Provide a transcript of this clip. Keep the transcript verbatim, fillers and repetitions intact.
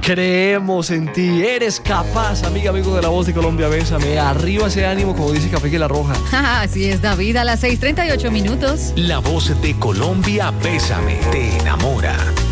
Creemos en ti, eres capaz, amiga, amigo de La Voz de Colombia, bésame. Arriba ese ánimo, como dice Café que la Roja. Así es, David, a las seis treinta y ocho minutos. La Voz de Colombia, bésame, te enamora.